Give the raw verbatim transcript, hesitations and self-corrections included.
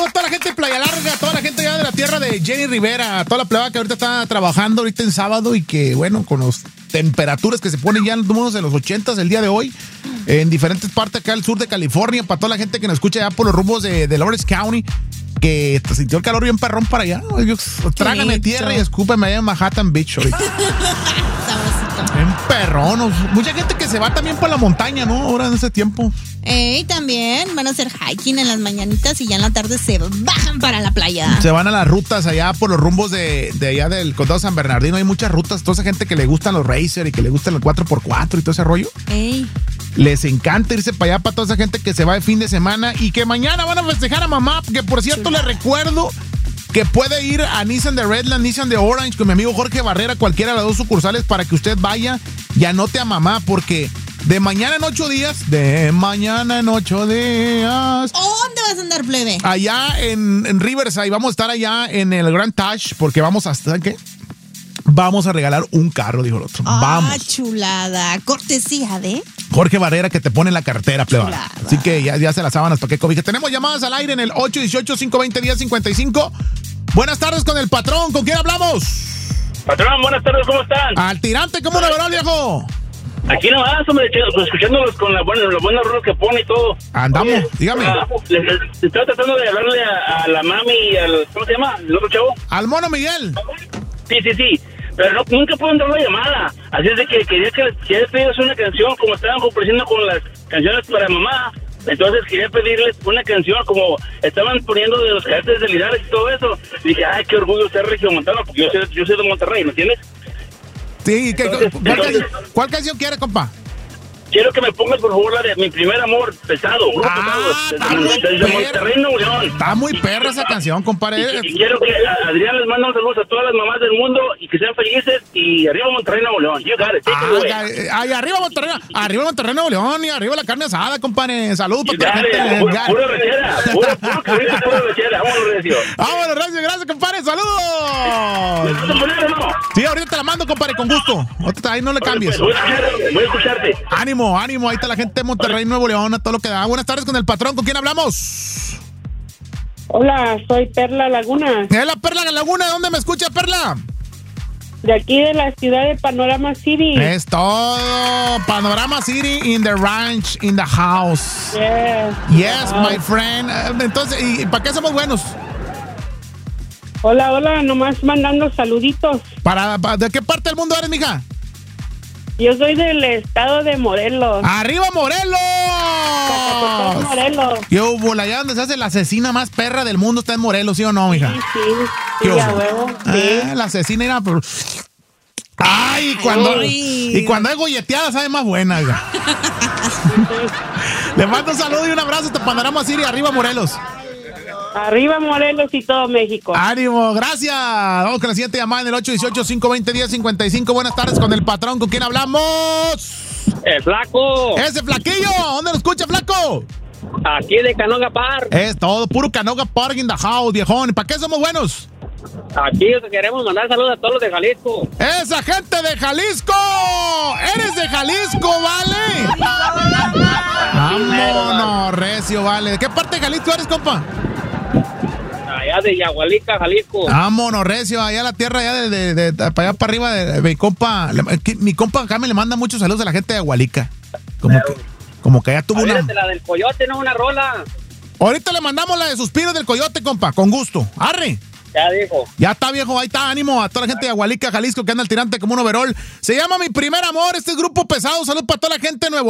Saludos a toda la gente de Playa Larga, a toda la gente ya de la tierra de Jenny Rivera, a toda la plebada que ahorita está trabajando ahorita en sábado y que, bueno, con las temperaturas que se ponen ya en los ochentas el día de hoy, en diferentes partes acá al sur de California, para toda la gente que nos escucha ya por los rumbos de, de Lawrence County, que sintió el calor bien perrón para allá. Trágame tierra y escúpeme allá en Manhattan Beach ahorita. En perrón. Mucha gente que se va también para la montaña, ¿no? Ahora en ese tiempo. Ey, también van a hacer hiking en las mañanitas y ya en la tarde se bajan para la playa. Se van a las rutas allá por los rumbos de, de allá del condado San Bernardino. Hay muchas rutas. Toda esa gente que le gustan los racer y que le gustan los cuatro por cuatro y todo ese rollo. Ey. Les encanta irse para allá, para toda esa gente que se va de fin de semana y que mañana van a festejar a mamá. Que por cierto, sí, les recuerdo que puede ir a Nissan de Redland, Nissan de Orange con mi amigo Jorge Barrera, cualquiera de las dos sucursales, para que usted vaya y anote a mamá, porque de mañana en ocho días, de mañana en ocho días. ¿Dónde vas a andar, plebe? Allá en, en Riverside, vamos a estar allá en el Grand Taj, porque vamos a, ¿saben qué? Vamos a regalar un carro, dijo el otro. Ah, vamos. chulada. Cortesía de Jorge Barrera, que te pone en la cartera, pleba. Así que ya, ya se las sábanas para que cobije. Tenemos llamadas al aire en el ocho uno ocho, cinco dos cero, uno cero cinco cinco. Buenas tardes con el patrón. ¿Con quién hablamos? Patrón, buenas tardes, ¿cómo están? Al tirante, ¿cómo lo verá, viejo? Aquí nomás, hombre, escuchándolos con la buena, los buenos rulos que pone y todo. Andamos, Oye, dígame. Uh, les, les, estaba tratando de hablarle a, a la mami y al, ¿cómo se llama? ¿El otro chavo? Al mono Miguel. Sí, sí, sí. Pero no, nunca puedo entrar la llamada. Así es de que quería que les pedías una canción, como estaban complaciendo con las canciones para mamá. Entonces quería pedirles una canción, como estaban poniendo de los cadetes de Linares y todo eso. Y dije, ay, qué orgullo ser regiomontano, porque yo soy, yo soy de Monterrey, ¿me entiendes? Sí, ¿qué, entonces, ¿cuál, entonces, canción, ¿cuál canción quiere, compa? Quiero que me pongas, por favor, la de Mi Primer Amor, Pesado. Grupo Ah, Pesado, desde, desde, desde Monterrey, Nuevo León. Está muy perra esa canción, compadre. Y, y quiero que a Adrián les mande un saludo a todas las mamás del mundo y que sean felices. Y arriba Monterrey, Nuevo León. You got it. Take it away. Ay, ay, arriba Monterrey, arriba Monterrey, Nuevo León, y arriba la carne asada, compadre. Saludos para toda la gente. Pura, pura rechera, pura, pura cabrita, pura rechera. Vámonos, Recio. Vámonos, Recio, gracias, compadre. Saludos. ¿Me vas a poner o no? Sí, ahorita te la mando, compadre, con gusto. Ahorita ahí no le cambies. Voy a escucharte, voy a escucharte. Ánimo, ánimo, ahí está la gente de Monterrey, Nuevo León, a todo lo que da. Buenas tardes con el patrón, ¿con quién hablamos? Hola, soy Perla Laguna. ¿Es la Perla Laguna? ¿De dónde me escucha, Perla? De aquí de la ciudad de Panorama City. Es todo. Panorama City in the ranch, in the house. Yes. Yes, my friend. Entonces, ¿y para qué somos buenos? Hola, hola, nomás mandando saluditos. ¿Para, para ¿De qué parte del mundo eres, mija? Yo soy del estado de Morelos. ¡Arriba, Morelos! Morelos. Yo, allá donde se hace la asesina más perra del mundo está en Morelos, ¿sí o no, mija? Sí, sí. Sí, a huevo. Sí. Ah, la asesina era... Por... ¡Ay! Cuando, Ay. y cuando hay golleteada sabe más buena, oiga. Le mando un saludo y un abrazo hasta Panorama City, arriba, Morelos. Arriba Morelos y todo México. ¡Ánimo! ¡Gracias! Vamos con la siguiente llamada en el ocho uno ocho, cinco dos cero, uno cero cinco cinco. Buenas tardes con el patrón. ¿Con quién hablamos? ¡El flaco! ¡Ese flaquillo! ¿Dónde lo escucha, flaco? Aquí de Canoga Park. Es todo, puro Canoga Park in the house, viejón. ¿Para qué somos buenos? Aquí queremos mandar saludos a todos los de Jalisco. ¡Esa gente de Jalisco! ¡Eres de Jalisco, vale! ¡Vámonos, recio, vale! ¿De qué parte de Jalisco eres, compa? Allá de Yagualica, Jalisco. Vámonos, recio, allá a la tierra, allá de, de, de, de para allá para arriba de, de mi compa. Le, que, mi compa acá me le manda muchos saludos a la gente de Yagualica. Como que, como que allá tuvo una... la del coyote, no una rola. Ahorita le mandamos la de Suspiros del Coyote, compa, con gusto. ¡Arre! Ya dijo. Ya está, viejo, ahí está, ánimo a toda la gente de Yagualica, Jalisco, que anda al tirante como un overall. Se llama Mi Primer Amor, este es Grupo Pesado. Salud para toda la gente de Nuevo